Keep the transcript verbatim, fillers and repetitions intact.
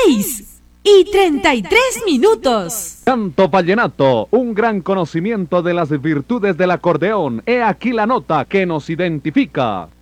seis y treinta y tres minutos. Canto vallenato, un gran conocimiento de las virtudes del acordeón. He aquí la nota que nos identifica.